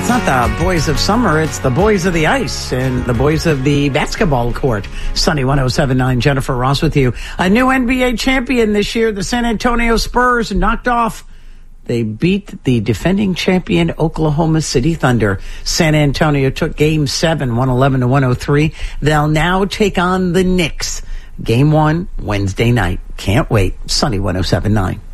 It's not the boys of summer, it's the boys of the ice and the boys of the basketball court. Sunny 107.9, Jennifer Ross with you. A new NBA champion this year, the San Antonio Spurs, knocked off. They beat the defending champion Oklahoma City Thunder. San Antonio took Game 7, 111-103. They'll now take on the Knicks. Game 1, Wednesday night. Can't wait. Sunny 107.9.